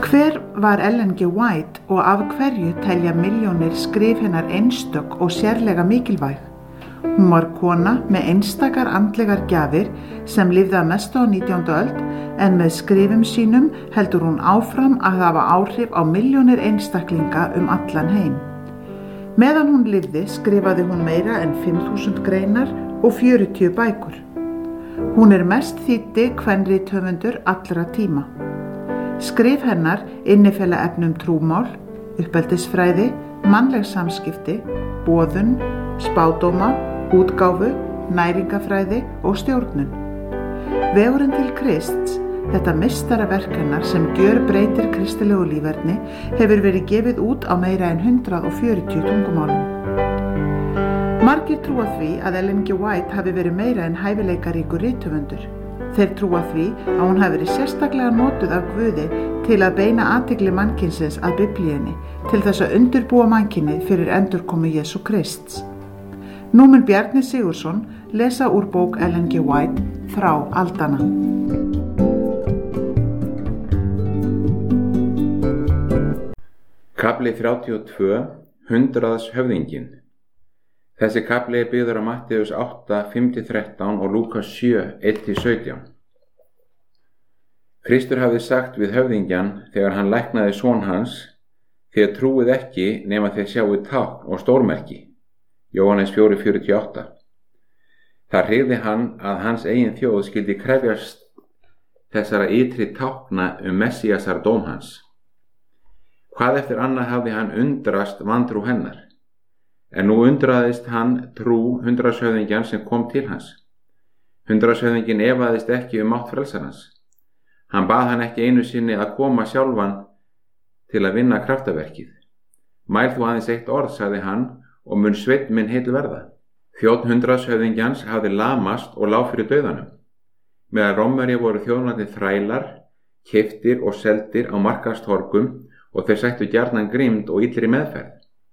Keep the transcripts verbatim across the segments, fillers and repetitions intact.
Hver var Ellen G. White og af hverju telja milljónir skrif hennar einstök og sérlega mikilvæg? Hún var kona með einstakar andlegar gjafir sem lifði að mestu á nítjándu öld, en með skrifum sínum heldur hún áfram að hafa áhrif á milljónir einstaklinga um allan heim. Meðan hún lifði skrifaði hún meira en fimm þúsund greinar og fjörutíu bækur. Hún er mest þýddi kvenrithöfundur allra tíma. Skrif hennar innifela efnum trúmál, uppeldisfræði, mannleg samskipti, boðun, spádóma, útgáfu, næringafræði og stjórnun. Vegurinn til Krists, þetta meistaraverk hennar sem gjörbreytir kristilegu líferni, hefur verið gefið út á meira en hundrað og fjörutíu tungumálum. Margir trúa því að Ellen G. White hafi verið meira en hæfileikaríkur rithöfundur. Þeir trúa því að hún hafi verið sérstaklega notuð af Guði til að beina athygli mannkynsins að Biblíunni, til þess að undirbúa mannkynið fyrir endurkomu Jesú Krists. Nú mun Bjarni Sigurðsson lesa úr bók Ellen G. White, Þrá aldanna. Kafli þrjátíu og tvö, Hundraðs höfðinginn. Þessi kafli er byggður á Mattheus átta, fimm til þrettán og Lúkas sjö, eitt til sautján. Kristur hafði sagt við höfðingjan þegar hann læknaði son hans: þér trúið ekki nema þér sjáið tákn og stórmerki. Jóhannes fjögur, fjörutíu og átta. Það hreyfði hann að hans eigin þjóð skyldi krefjast þessara ytri tákna um Messíasar dóm hans. Hvað eftir annað hafði hann undrast vantrú hennar. En nú undraðist hann trú hundraðshöfðingjan sem kom til hans. Hundraðshöfðinginn efaðist ekki um mátt frelsarans. Hann bað hann ekki einu sinni að koma sjálfan til að vinna kraftaverkið. Mæl þú aðeins eitt orð, sagði hann, og mun sveinn minn heill verða. Þjónn hundraðshöfðingjans hafði lamast og lá fyrir dauðanum. Meðan Rómverjar voru þjónandi þrælar, keyptir og seldir á markaðstorgum og þeir sættu gjarnan grimmd og illri meðferð.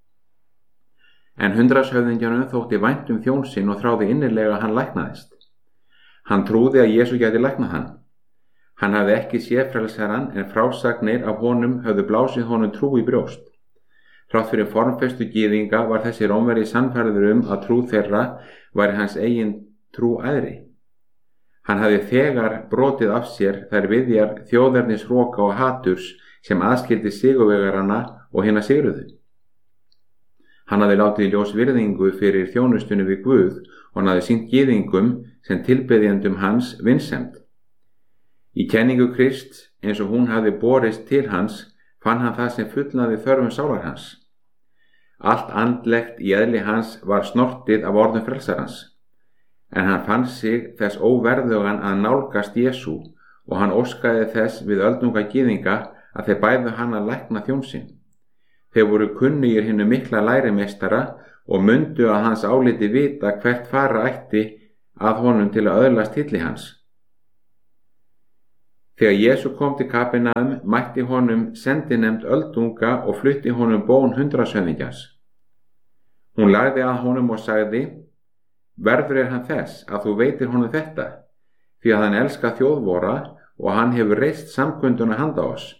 En hundraðshöfðingjanum þótti vænt um þjón sinn og þráði innilega að hann læknaðist. Hann trúði að Jesú gæti læknað hann. Hann hafði ekki séð frelsarann, en frásagnir af honum höfðu blásið honum trú í brjóst. Þrátt fyrir formfestu gyðinga var þessi Rómverji sannfærður um að trú þeirra væri hans eigin trú æðri. Hann hafði þegar brotið af sér þær viðjar þjóðernisroka og haturs sem aðskildi sigurvegarana og hina sigruðu. Hann hafði látið í ljós virðingu fyrir þjónustunni við Guð og hann hafði sýnt gyðingum sem tilbeðjendum hans vinsemd. Í kenningu Krists, eins og hún hafði borist til hans, fann hann það sem fullnaði þörfum sálar hans. Allt andlegt í eðli hans var snortið af orðum frelsarans, en hann fann sig þess óverðugan að nálgast Jesú og hann óskaði þess við öldunga gyðinga að þeir bæðu hann að lækna þjón sinn. Þeir voru kunnugir hinum mikla lærimeistara og mundu að hans áliti vita hvert fara ætti að honum til að öðlast hilli hans. Þegar Jesú kom til Kapernaum mætti honum sendinefnd öldunga og flutti honum bón hundraðshöfðingjans. Hún lagði að honum og sagði: verður er hann þess að þú veitir honum þetta, því að hann elskar þjóðvora og hann hefur reist samkunduna handa oss.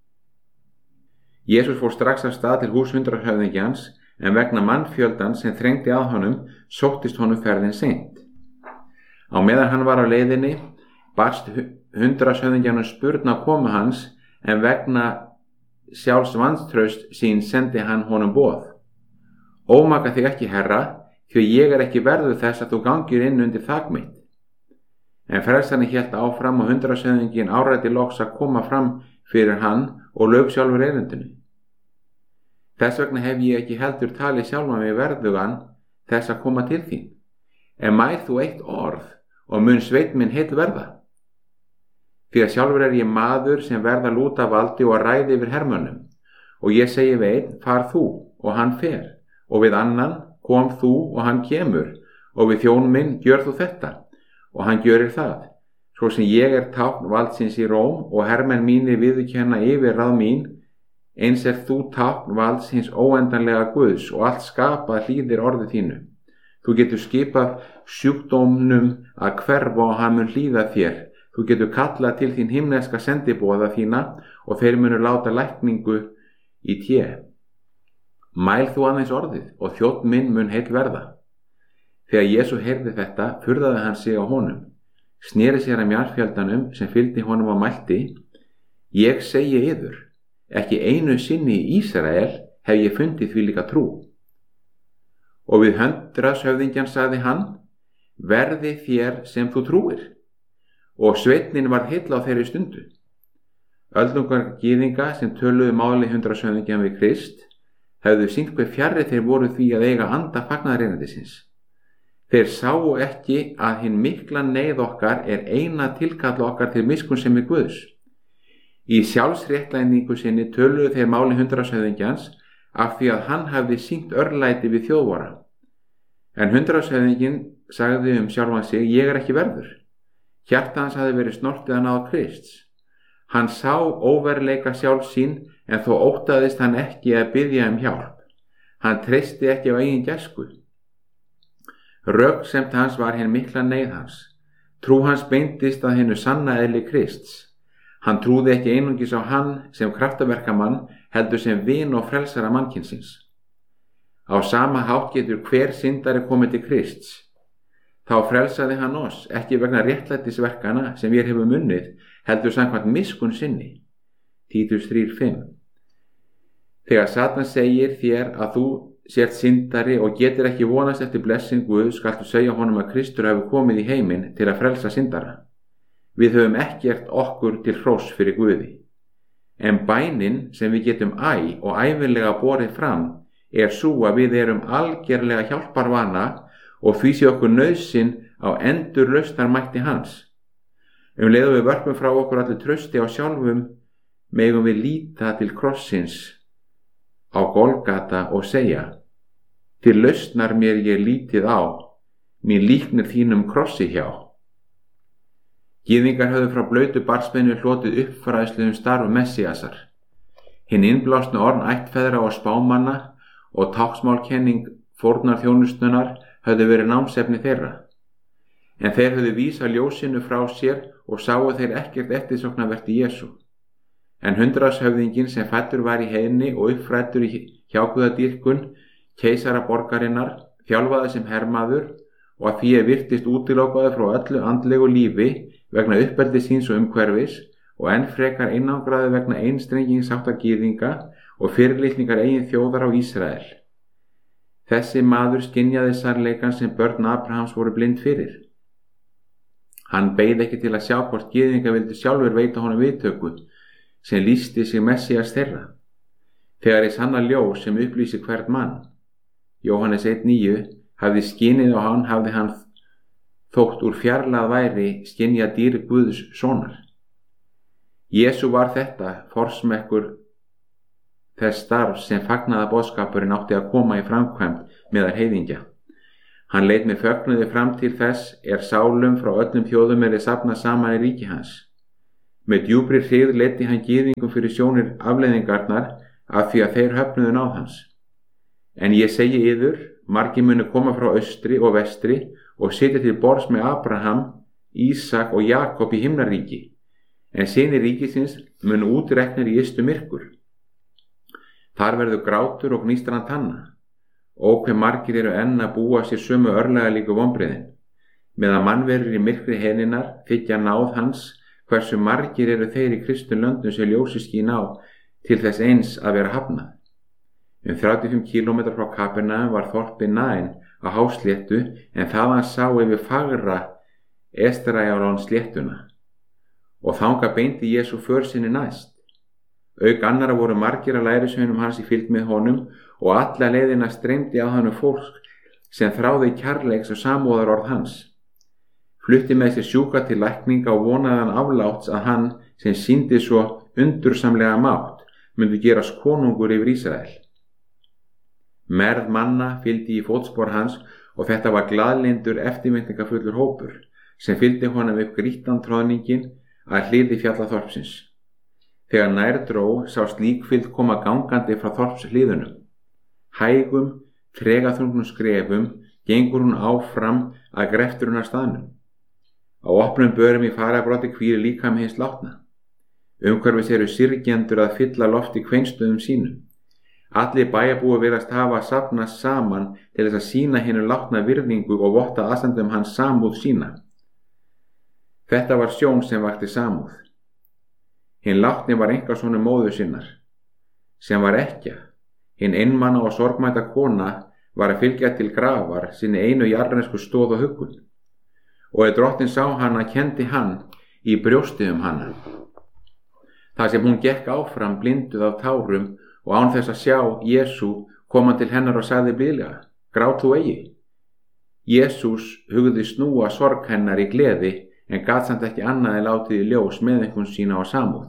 Jesús fór strax af stað til hús hundraðshöfðingjans, en vegna mannfjöldans sem þrengdi að honum sóttist honum ferðin seint. Á meðan hann var á leiðinni barst hundraðshöfðingjanum spurn á komu hans, en vegna sjálfs vantraust sín sendi hann honum boð: ómaka þig ekki, herra, því ég er ekki verður þess að þú gangir inn undir þak mitt. En frelsarinn hélt áfram og hundraðshöfðinginn áræddi loks að koma fram fyrir hann og lauk sjálfur erindinu. Þess vegna hef ég ekki heldur talið sjálfa mig verðugan þess að koma til þín. En mæl þú eitt orð og mun sveinn minn heill verða. Því að sjálfur er ég maður sem verða lúta valdi og að ræði yfir hermönnum. Og ég segi við einn: far þú, og hann fer, og við annan: kom þú, og hann kemur, og við þjón minn: gjör þú þetta, og hann gjörir það. Svo sem ég er tákn valdsins í Róm og hermenn mínir viðurkenna yfir ráð mín, eins er þú tákn valds hins óendanlega Guðs og allt skapað hlýðir orði þínu. Þú getur skipað sjúkdómnum að hverfa og hann mun hlýða þér, Þú getur kallað til þín himneska sendiboða þína og þeir munu láta lækningu í té. Mæl þú aðeins orðið og þjónn minn mun heill verða. Þegar Jesú heyrði þetta, furðaði hann sig á honum, sneri sér að mjarnfjöldanum sem fylgdi honum og mælti: Ég segi yður, ekki einu sinni í Ísrael hef ég fundið því líka trú. Og við hundraðshöfðingjan sagði hann: Verði þér sem þú trúir. Og sveinninn varð heill á þeirri stundu. Öldungar gyðinga sem töluðu máli hundraðshöfðingjan við Krist hefðu sýnt hve fjarri þeir voru því að eiga anda fagnaðarerindisins. Þeir sáu ekki að hinn mikla neyð okkar er eina tilkall okkar til miskunnsemi Guðs. Í sjálfsréttlæningu sinni töluðu þeir máli hundraðshöfðingjans af því að hann hafði sýnt örlæti við þjóðvora. En hundraðshöfðinginn sagði um sjálfan sig: Ég er ekki verður. Hjarta hans hafði verið snortið að náð Krists. Hann sá óverleika sjálf sín, en þó óttaðist hann ekki að biðja um hjálp. Hann treysti ekki á eigin gæsku. Röksemd hans var hinn mikla neyð hans. Trú hans beindist að hinnu sanna eðli Krists. Hann trúði ekki einungis á hann sem kraftaverkamann, heldur sem vin og frelsara mannkynsins. Á sama hátt getur hver syndari komið til Krists. Þá frelsaði hann oss, ekki vegna réttlætisverkana sem ég hefur munnið, heldur samkvæmt miskunn sinni. Títus þrjú fimm. Þegar Satan segir þér að þú sért syndari og getur ekki vonast eftir blessin Guð, skaltu segja honum að Kristur hefur komið í heiminn til að frelsa syndara. Við höfum ekkert okkur til hróss fyrir Guði. En bænin sem við getum æ og ævinlega borið fram er sú að við erum algerlega hjálparvana og því sé okkur nauðsyn á endurlausnarmætti hans. Um leið og við vörpum frá okkur allir trausti á sjálfum, megum við líta til krossins á Golgata og segja: Til lausnar mér ég lítið á, mín líknir þínum krossi hjá. Gyðingar höfðu frá blautu barnsbeini hlotið uppfræðslu um starf Messíasar. Hinn innblásnu orn ættfeðra og spámanna og táknsmálkenning fórnarþjónustunnar höfðu verið námsefni þeirra. En þeir höfðu vísað ljósinu frá sér og sáu þeir ekkert eftirsóknarvert í Jesú. En hundraðshöfðinginn sem fæddur var í heiðni og uppfræddur í hjáguðadýrkun keisara borgarinnar, þjálfaði sem hermaður og að því er virtist útilokaði frá öllu andlegu lífi vegna uppeldi síns og umhverfis og enn frekar einangraði vegna einstrengings áttar gyðinga og fyrirlitningar eigin þjóðar á Ísrael. Þessi maður skynjaði sannleikann sem börn Abrahams voru blind fyrir. Hann beið ekki til að sjá hvort gyðinga vildu sjálfur veita honum viðtöku sem lýsti sig Messías þeirra. Þegar í sanna ljós sem upplýsi hvern mann, Jóhannes einn níu, hafði skynið á hann, hafði hann þótt úr fjarlægð væri skynja dýr Guðs sonar. Jesú var þetta forsmekkur þess starf sem fagnaða boðskapurinn átti að koma í framkvæmd meðal heiðingja. Hann leit með fögnuði fram til þess er sálum frá öllum þjóðum er safnað saman í ríki hans. Með djúpri hryggð leiddi hann gyðingum fyrir sjónir afleiðingarnar af því að þeir höfnuðu náð hans. En ég segi yður, margir munu koma frá austri og vestri og sitja til borðs með Abraham, Ísak og Jakob í himnaríki, en synir ríkisins munu útreknir í ystu myrkur. Þar verður grátur og gnístran tanna. Ó hve margir eru enn að búa sér sömu örlega líku vonbrigðin. Meðan mannverur í myrkri heininnar þykja náð hans, hversu margir eru þeir í kristnum löndum sem ljósi skín á til þess eins að vera hafnað. Um þrjátíu og fimm kílómetra frá Kapernaum var þorpið Nain á hásléttu en þaðan sá yfir fagra Estrayálón sléttuna. Og þangað beindi Jesú för sinni næst. Auk annara voru margir að lærisveinum hans í fylgd með honum og alla leiðina streymdi á hann fólk sem þráði kærleiks og samúðarorð hans. Flutti með sér sjúka til lækninga og vonaðan afláts að hann sem sýndi svo undursamlega mátt myndi gerast konungur yfir Ísrael. Merð manna fylgdi í fótspor hans og þetta var glaðlyndur eftirvæntingafullur hópur sem fylgdi honum upp grýttantroðningin að hliði fjallaþorpsins. Þegar nær dró sá slík fylgd koma gangandi frá þorpshliðunum. Hægum, tregaþungnum skrefum gengur hún áfram að grefturunarstaðnum. Á opnum börum í fararbroddi hvílir líkami hins látna. Umhverfis eru syrgjendur að fylla lofti kveinstöðum sínum. Allir bæjarbúar virðast hafa safnast saman til þess að sýna hinu látna virðingu og votta aðstandum hans samúð sína. Þetta var sjón sem vakti samúð. Hinn látni var einkasonur móður sinnar, sem var ekkja. Hinn einmana og sorgmæta kona var að fylgja til grafar sinni einu jarðnesku stoð og huggun. Og ef drottinn sá hana, kendi hann í brjósti um hana. Þar sem hún gekk áfram blinduð af tárum og án þess að sjá Jesú kom hann til hennar og sagði blíðlega: grát þú eigi. Jesús hugði snúa sorg hennar í gleði en gat samt ekki annað en látið í ljós meðaumkun sína og samúð.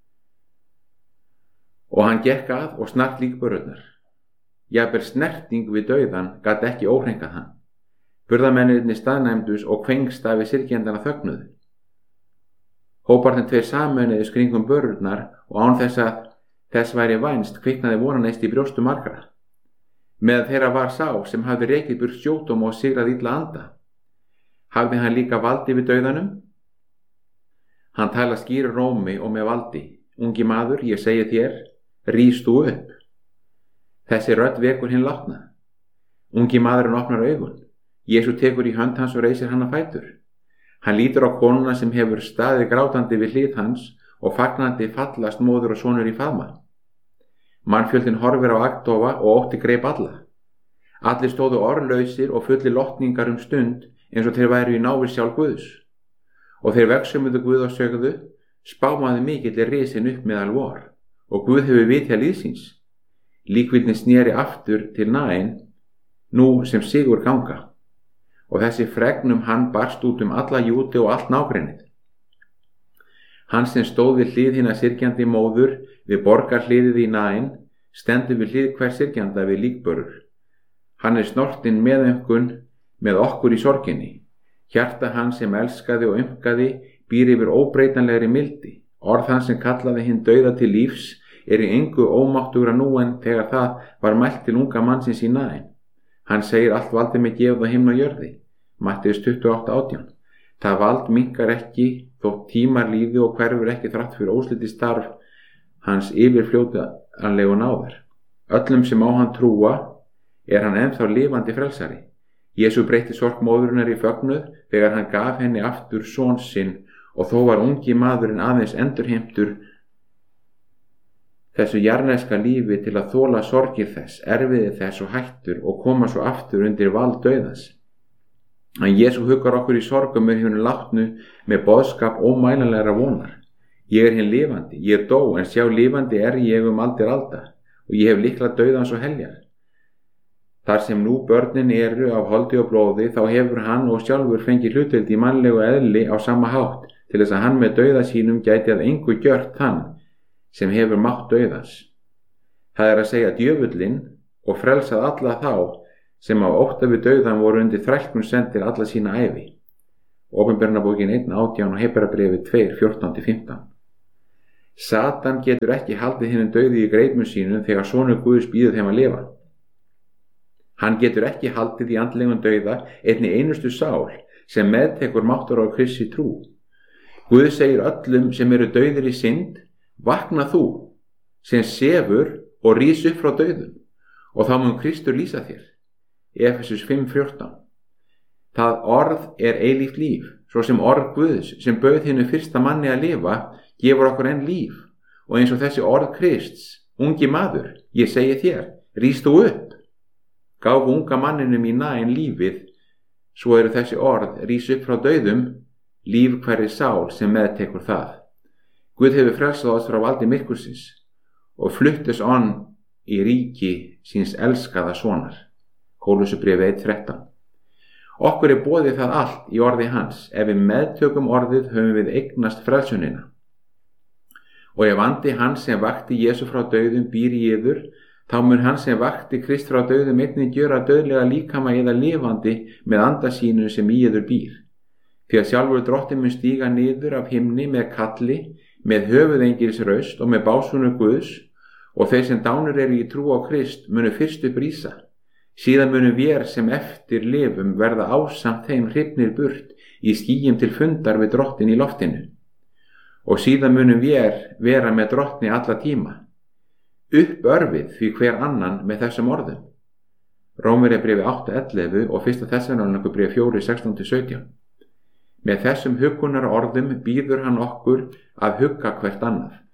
Og hann gekk að og snart líkbörurnar. Jafnvel snerting við dauðan gat ekki óhreinkað hann. Burðamennirnir staðnæmdust og kvengstafi syrgjendana þögnuðu. Hóparnir tveir sameinuðust kringum börurnar og án þess að þess væri vænst kviknaði vonaneist í brjóstu margra. Með þeirra var sá sem hafði rekið burt sjúkdóm og sigrað illa anda. Hafði hann líka valdi við dauðanum? Hann tala skýru rómi og með valdi: ungi maður, ég segi þér, rís þú upp. Þessi rödd vekur hinn látna. Ungi maðurinn opnar augun. Jesú tekur í hönd hans og reisir hann á fætur. Hann lítur á konuna sem hefur staðið grátandi við hlið hans og fagnandi fallast móður og sonur í faðma. Mannfjöldin horfir á agndofa og ótti greip alla. Allir stóðu orðlausir og fullir lotningar um stund eins og þeir væru í návist sjálf Guðs. Og þeir vegsumuðu Guð og sögðu: spámaði mikill er risin upp meðal vor, og Guð hefur vitjað líðsins. Líkvillin sneri aftur til Nain, nú sem sigur ganga. Og þessi fregnum hann barst út um alla Júdeu og allt nágrennið. Hann sem stóð við hlið hinna syrgjandi móður við borgarhliðið í Nain stendur við hlið hver syrgjanda við líkbörur. Hann er snortinn meðaumkun með okkur í sorginni. Hjarta hann sem elskaði og umkaði býr yfir óbreytanlegri mildi. Orð hann sem kallaði hinn dauða til lífs er í engu ómáttugra nú en þegar það var mælt til unga mannsins í Nain. Hann segir: allt valdi mig gefið á himni og jörði. Matteus tuttugu og átta átján. Það vald minnkar ekki þótt tímar líði og hverfur ekki þrátt fyrir óslitið starf hans yfirfljótanlegu náðar. Öllum sem á hann trúa er hann ennþá lifandi frelsari. Jesú breytti sorg móðurinnar í fögnuð þegar hann gaf henni aftur son sinn og þó var ungi maðurinn aðeins endurheimtur þessu jarðneska lífi til að þola sorgir þess, erfiði þess og hættur og koma svo aftur undir vald dauðans. En Jesú huggar okkur í sorgum með hinu látnu með boðskap ómælanlegra vonar. Ég er hinn lifandi, ég er dó, en sjá lifandi er ég um aldir alda, og ég hef líkla dauðans og heljar. Þar sem nú börnin eru af holdi og blóði, þá hefur hann og sjálfur fengið hlutdeild í mannlegu eðli á sama hátt, til þess að hann með dauða sínum gæti að engu gjört þann sem hefur mátt dauðans. Það er að segja djöfullinn og frelsað alla þá sem á ótta við dauðan voru undir þrælkun sendir alla sína ævi. Opinberunarbókin einn átján og Hebreabréfið tvö fjórtán til fimmtán. Satan getur ekki haldið hinum dauði í greipum sínum þegar sonur Guðs býður þeim að lifa. Hann getur ekki haldið í andlegum dauða einni einustu sál sem meðtekur máttur á Kristi trú. Guð segir öllum sem eru dauðir í synd: vakna þú, sem sefur, og rís upp frá dauðum, og þá mun Kristur lýsa þér. Efesus fimm fjórtán. Það orð er eilíft líf, svo sem orð Guðs sem bauð hinu fyrsta manni að lifa, gefur okkur enn líf, og eins og þessi orð Krists: ungi maður, ég segi þér, rís þú upp. Gáfu unga manninum í Nain lífið, svo eru þessi orð: rís upp frá dauðum, líf hverri sál sem meðtekur það. Guð hefur frelsað oss frá valdi myrkursins og fluttus onn í ríki síns elskaða sonar. Kólussubréfið eitt þrettán. Okkur er boðið það allt í orði hans. Ef við meðtökum orðið höfum við eignast frelsunina. Og ef andi hans sem vakti Jesú frá dauðum býr í yður, þá mun hann sem vakti Krist frá dauðum einnig gjöra dauðlega líkama eða lifandi með anda sínu sem í yður býr. Því að sjálfur drottinn mun stíga niður af himni með kalli, með höfuðengils raust og með básunu Guðs, og þeir sem dánir eru í trú á Krist munu fyrst upp rísa. Síðan munum vér sem eftir lifum verða ásamt þeim hrifnir burt í skýjum til fundar við drottin í loftinu. Og síðan munum vér vera með drottni alla tíma. Upp örfið því hver annan með þessum orðum. Rómverjabréfi átta ellefu og fyrsta Þessalóníkubréf fjögur sextán til sautján. Með þessum huggunar orðum býður hann okkur að hugga hvert annað.